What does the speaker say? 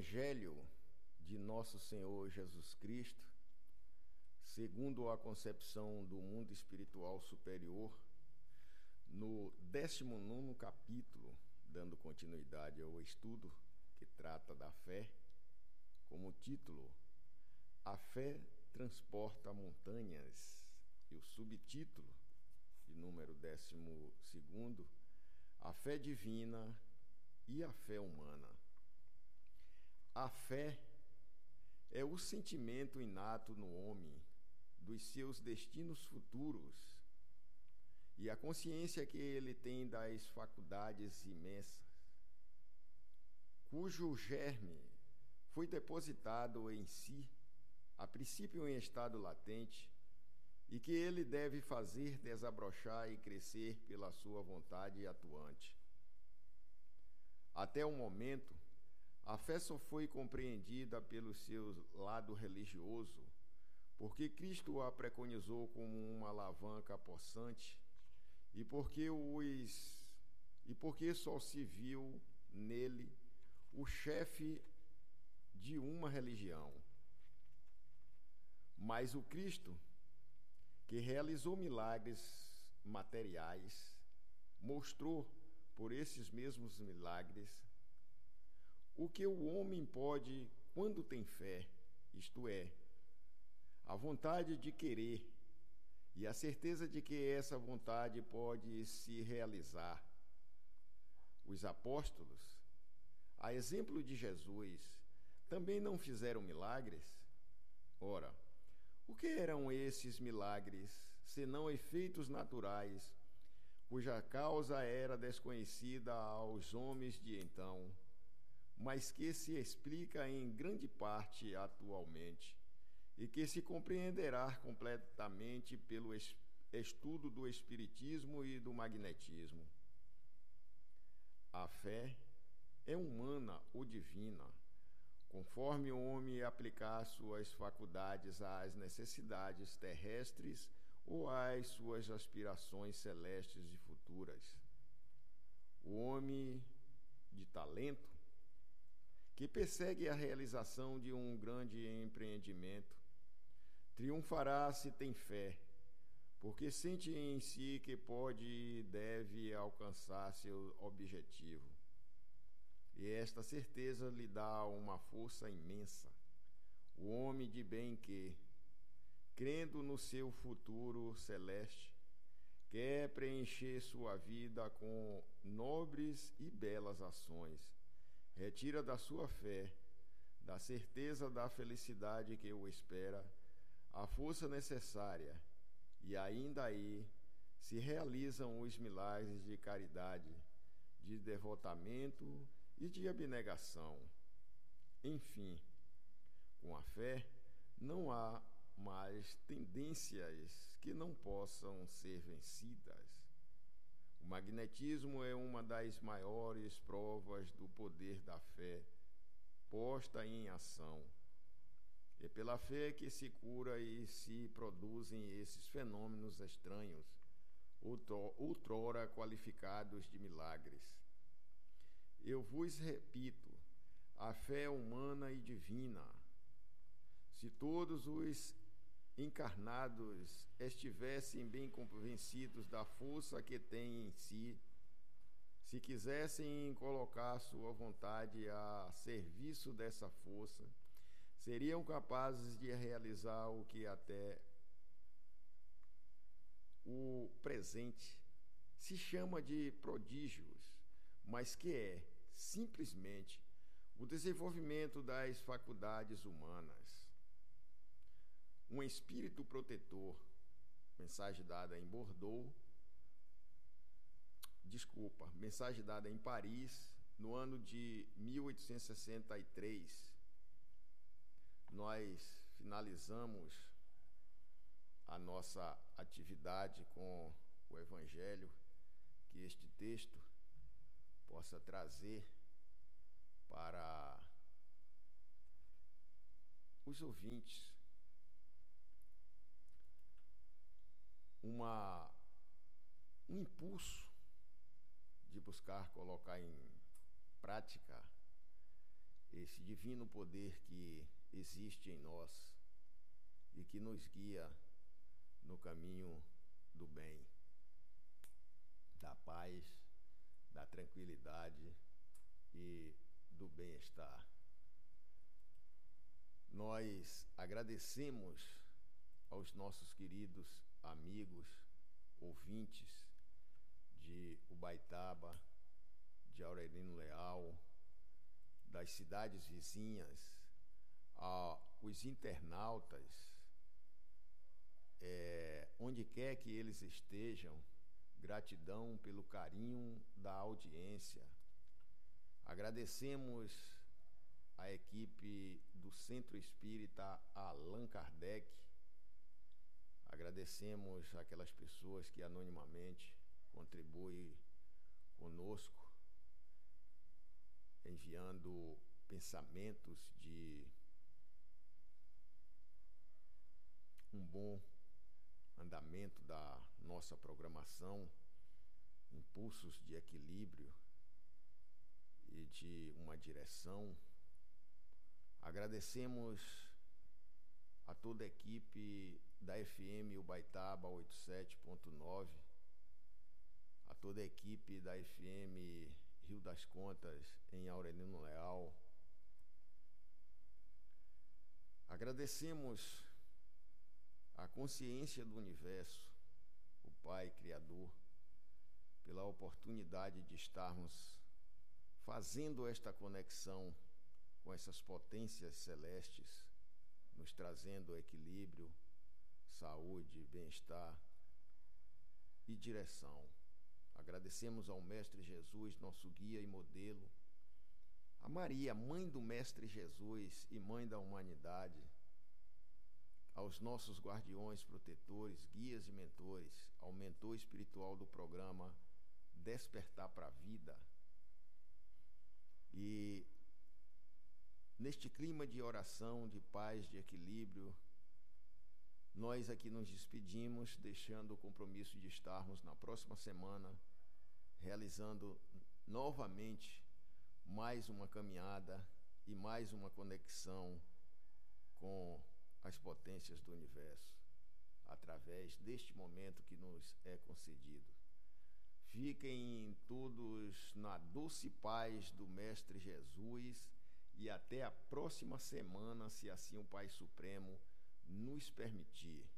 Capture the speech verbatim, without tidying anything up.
Evangelho de Nosso Senhor Jesus Cristo, segundo a concepção do mundo espiritual superior, no décimo nono capítulo, dando continuidade ao estudo que trata da fé, como título, A Fé Transporta Montanhas, e o subtítulo, de número décimo segundo, A Fé Divina e a Fé Humana. A fé é o sentimento inato no homem dos seus destinos futuros e a consciência que ele tem das faculdades imensas, cujo germe foi depositado em si, a princípio em estado latente, e que ele deve fazer desabrochar e crescer pela sua vontade atuante. Até o momento, a fé só foi compreendida pelo seu lado religioso, porque Cristo a preconizou como uma alavanca possante e porque, os, e porque só se viu nele o chefe de uma religião. Mas o Cristo, que realizou milagres materiais, mostrou por esses mesmos milagres o que o homem pode quando tem fé, isto é, a vontade de querer e a certeza de que essa vontade pode se realizar. Os apóstolos, a exemplo de Jesus, também não fizeram milagres? Ora, o que eram esses milagres, senão efeitos naturais, cuja causa era desconhecida aos homens de então, mas que se explica em grande parte atualmente e que se compreenderá completamente pelo estudo do espiritismo e do magnetismo. A fé é humana ou divina, conforme o homem aplicar suas faculdades às necessidades terrestres ou às suas aspirações celestes e futuras. O homem de talento, que persegue a realização de um grande empreendimento, triunfará se tem fé, porque sente em si que pode e deve alcançar seu objetivo. E esta certeza lhe dá uma força imensa. O homem de bem que, crendo no seu futuro celeste, quer preencher sua vida com nobres e belas ações, retira da sua fé, da certeza da felicidade que o espera, a força necessária, e ainda aí se realizam os milagres de caridade, de devotamento e de abnegação. Enfim, com a fé não há mais tendências que não possam ser vencidas. O magnetismo é uma das maiores provas do poder da fé posta em ação. É pela fé que se cura e se produzem esses fenômenos estranhos, outrora qualificados de milagres. Eu vos repito, a fé é humana e divina. Se todos os encarnados estivessem bem convencidos da força que têm em si, se quisessem colocar sua vontade a serviço dessa força, seriam capazes de realizar o que até o presente se chama de prodígios, mas que é, simplesmente, o desenvolvimento das faculdades humanas. Um espírito protetor, mensagem dada em Bordeaux, desculpa, mensagem dada em Paris, no ano de mil oitocentos e sessenta e três. Nós finalizamos a nossa atividade com o Evangelho, que este texto possa trazer para os ouvintes uma, um impulso de buscar colocar em prática esse divino poder que existe em nós e que nos guia no caminho do bem, da paz, da tranquilidade e do bem-estar. Nós agradecemos aos nossos queridos amigos, ouvintes de Ubaitaba, de Aurelino Leal, das cidades vizinhas, aos internautas, é, onde quer que eles estejam, gratidão pelo carinho da audiência. Agradecemos a equipe do Centro Espírita Allan Kardec. Agradecemos aquelas pessoas que anonimamente contribuem conosco, enviando pensamentos de um bom andamento da nossa programação, impulsos de equilíbrio e de uma direção. Agradecemos a toda a equipe da F M Ubaitaba oitenta e sete ponto nove, a toda a equipe da F M Rio das Contas em Aurelino Leal. Agradecemos a consciência do universo, o Pai Criador, pela oportunidade de estarmos fazendo esta conexão com essas potências celestes, nos trazendo equilíbrio, saúde, bem-estar e direção. Agradecemos ao Mestre Jesus, nosso guia e modelo, a Maria, mãe do Mestre Jesus e mãe da humanidade, aos nossos guardiões, protetores, guias e mentores, ao mentor espiritual do programa Despertar para a Vida. E neste clima de oração, de paz, de equilíbrio, nós aqui nos despedimos, deixando o compromisso de estarmos na próxima semana realizando novamente mais uma caminhada e mais uma conexão com as potências do universo, através deste momento que nos é concedido. Fiquem todos na doce paz do Mestre Jesus e até a próxima semana, se assim o Pai Supremo nos permitir.